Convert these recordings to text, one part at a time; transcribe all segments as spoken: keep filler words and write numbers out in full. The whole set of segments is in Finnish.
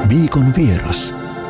Viikon vieras.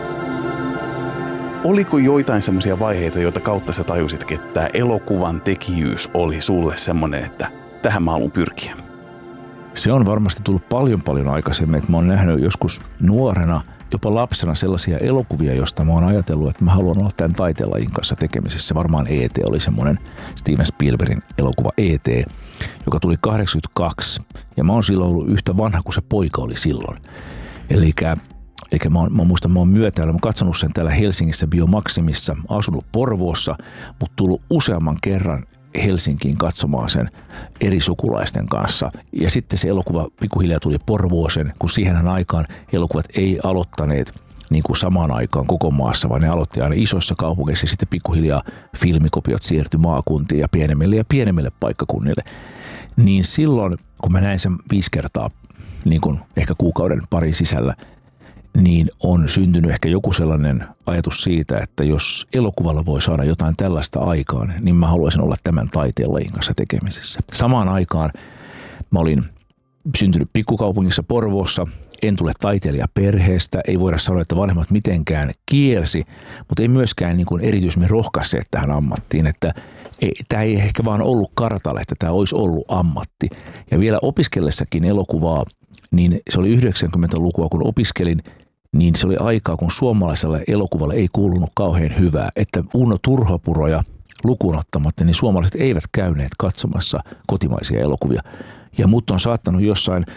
Oliko joitain semmoisia vaiheita, joita kautta sä tajusitkin, että tämä elokuvan tekijyys oli sulle semmoinen, että tähän mä haluan pyrkiä? Se on varmasti tullut paljon paljon aikaisemmin, että mä oon nähnyt joskus nuorena, jopa lapsena sellaisia elokuvia, joista mä oon ajatellut, että mä haluan olla tämän taiteenlajin kanssa tekemisissä. Varmaan E T oli semmoinen Steven Spielbergin elokuva E T, joka tuli kahdeksankymmentäkaksi. Ja mä oon silloin ollut yhtä vanha kuin se poika oli silloin. Elikkä Eli mä, mä muistan, mä oon myötäillä, mä oon katsonut sen täällä Helsingissä Biomaksimissa, asunut Porvoossa, mutta tullut useamman kerran Helsinkiin katsomaan sen eri sukulaisten kanssa. Ja sitten se elokuva pikkuhiljaa tuli Porvooseen, kun siihen aikaan elokuvat ei aloittaneet niin kuin samaan aikaan koko maassa, vaan ne aloitti aina isoissa kaupungeissa ja sitten pikkuhiljaa filmikopiot siirtyi maakuntiin ja pienemmille ja pienemmille paikkakunnille. Niin silloin, kun mä näin sen viisi kertaa, niin kuin ehkä kuukauden parin sisällä, niin on syntynyt ehkä joku sellainen ajatus siitä, että jos elokuvalla voi saada jotain tällaista aikaan, niin mä haluaisin olla tämän taiteenlajin kanssa tekemisissä. Samaan aikaan mä olin syntynyt pikkukaupungissa Porvoossa, en tule taiteilijaperheestä, ei voida sanoa, että vanhemmat mitenkään kielsi, mutta ei myöskään niin kuin erityisemmin rohkaisseet tähän ammattiin, että ei, tämä ei ehkä vaan ollut kartalla, että tämä olisi ollut ammatti. Ja vielä opiskellessakin elokuvaa, niin se oli yhdeksänkymmentälukua, kun opiskelin, niin se oli aikaa, kun suomalaiselle elokuvalle ei kuulunut kauhean hyvää, että Uno Turhapuroja lukuun ottamatta, niin suomalaiset eivät käyneet katsomassa kotimaisia elokuvia. Ja mut on saattanut jossain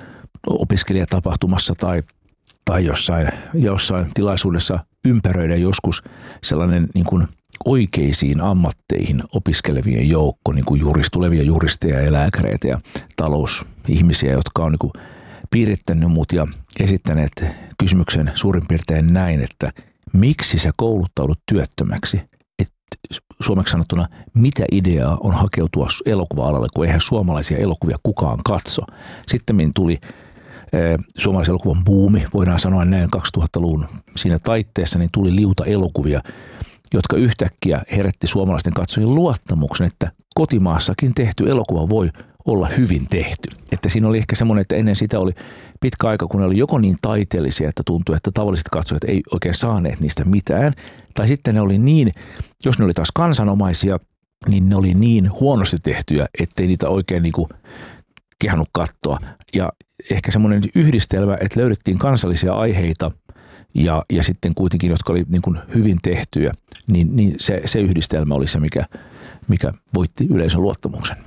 opiskelijatapahtumassa tai, tai jossain, jossain tilaisuudessa ympäröidä joskus sellainen niin kuin oikeisiin ammatteihin opiskelevien joukko, niin kuin jurist, tulevia juristeja ja lääkäreitä ja talousihmisiä, jotka on niin kuin piirittänyt mut ja esittäneet kysymyksen suurin piirtein näin, että miksi sä kouluttaudut työttömäksi? Et suomeksi sanottuna, mitä ideaa on hakeutua elokuva-alalle, kun eihän suomalaisia elokuvia kukaan katso. Sitten tuli eh, suomalaisen elokuvan buumi, voidaan sanoa näin kaksituhattaluvun siinä taitteessa, niin tuli liuta elokuvia, jotka yhtäkkiä herätti suomalaisten katsojien luottamuksen, että kotimaassakin tehty elokuva voi olla hyvin tehty. Että siinä oli ehkä semmoinen, että ennen sitä oli pitkä aika, kun ne oli joko niin taiteellisia, että tuntui, että tavalliset katsojat ei oikein saaneet niistä mitään. Tai sitten ne oli niin, jos ne oli taas kansanomaisia, niin ne oli niin huonosti tehtyjä, ettei niitä oikein niin kuin kehannut katsoa. Ja ehkä semmoinen yhdistelmä, että löydettiin kansallisia aiheita ja, ja sitten kuitenkin, jotka oli niin kuin hyvin tehtyjä, niin, niin se, se yhdistelmä oli se, mikä, mikä voitti yleisön luottamuksen.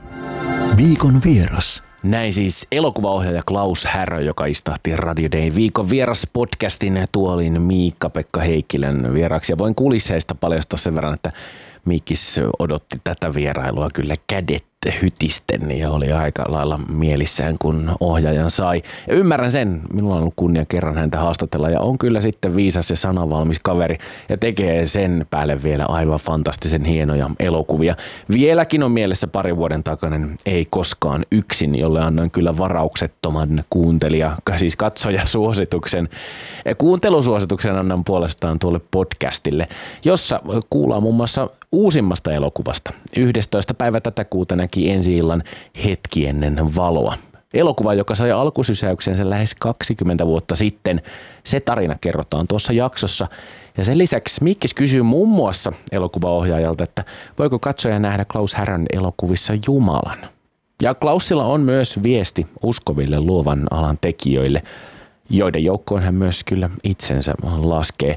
Viikon vieras. Näin siis elokuvaohjaaja Klaus Härö, joka istahti Radio Dayn Viikon vieras podcastin tuolin Miikka-Pekka Heikkilän vieraaksi. Ja voin kulisseista paljastaa sen verran, että Miikkis odotti tätä vierailua kyllä kädet hytisten ja oli aika lailla mielissään, kun ohjaajan sai. Ja ymmärrän sen, minulla on ollut kunnia kerran häntä haastatella ja on kyllä sitten viisas ja sanavalmis kaveri ja tekee sen päälle vielä aivan fantastisen hienoja elokuvia. Vieläkin on mielessä pari vuoden takainen Ei koskaan yksin, jolle annan kyllä varauksettoman kuuntelija, siis katsojasuosituksen. Kuuntelusuosituksen annan puolestaan tuolle podcastille, jossa kuullaan muun muassa uusimmasta elokuvasta. yhdestoista päivä tätä kuuta näki ensi-illan Hetki ennen valoa. Elokuva, joka sai alkusysäyksensä lähes kaksikymmentä vuotta sitten. Se tarina kerrotaan tuossa jaksossa. Ja sen lisäksi Mikkis kysyy muun muassa elokuvaohjaajalta, että voiko katsoja nähdä Klaus Härön elokuvissa Jumalan. Ja Klausilla on myös viesti uskoville luovan alan tekijöille, joiden joukkoon hän myös kyllä itsensä laskee.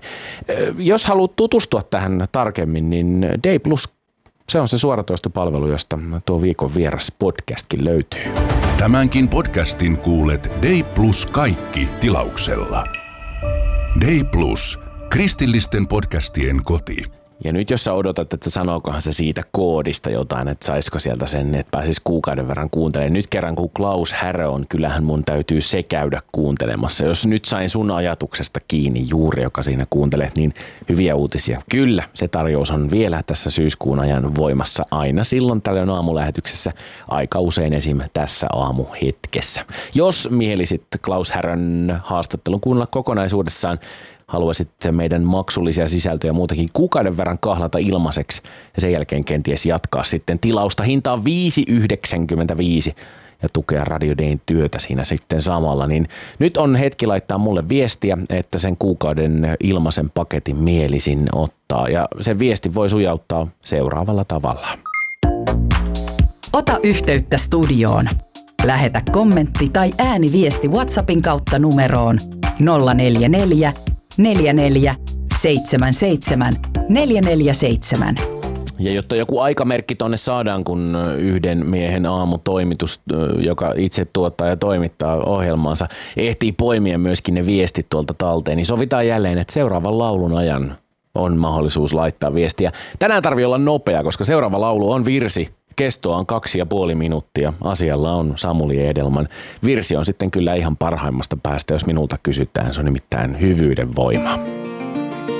Jos haluat tutustua tähän tarkemmin, niin Day Plus, se on se suoratoistopalvelu, josta tuo Viikon vieras podcastkin löytyy. Tämänkin podcastin kuulet Day Plus kaikki tilauksella. Day Plus, kristillisten podcastien koti. Ja nyt jos sä odotat, että sanookohan se siitä koodista jotain, että saisiko sieltä sen, että pääsis kuukauden verran kuuntelemaan. Nyt kerran kun Klaus Härö on, kyllähän mun täytyy se käydä kuuntelemassa. Jos nyt sain sun ajatuksesta kiinni juuri, joka siinä kuuntelet, niin hyviä uutisia. Kyllä, se tarjous on vielä tässä syyskuun ajan voimassa aina silloin tällöin aamulähetyksessä, aika usein esim. Tässä aamuhetkessä. Jos mielisit Klaus Härön haastattelun kuunnella kokonaisuudessaan, haluaisit meidän maksullisia sisältöjä muutakin kuukauden verran kahlata ilmaiseksi ja sen jälkeen kenties jatkaa sitten tilausta hintaan viisi yhdeksänkymmentäviisi. ja tukea Radio Dayn työtä siinä sitten samalla, niin nyt on hetki laittaa mulle viestiä, että sen kuukauden ilmaisen paketin mielisin ottaa. Ja sen viesti voi sujauttaa seuraavalla tavalla. Ota yhteyttä studioon. Lähetä kommentti tai ääniviesti WhatsAppin kautta numeroon nolla neljä neljä, neljä neljä, seitsemän seitsemän, neljä neljä seitsemän. Ja jotta joku aikamerkki tonne saadaan, kun yhden miehen aamutoimitus, joka itse tuottaa ja toimittaa ohjelmaansa, ehtii poimia myöskin ne viestit tuolta talteen, niin sovitaan jälleen, että seuraavan laulun ajan on mahdollisuus laittaa viestiä. Tänään tarvii olla nopea, koska seuraava laulu on virsi. Kestoa on kaksi ja puoli minuuttia. Asialla on Samuli Edelman. Virsi on sitten kyllä ihan parhaimmasta päästä, jos minulta kysytään. Se on nimittäin hyvyyden voima.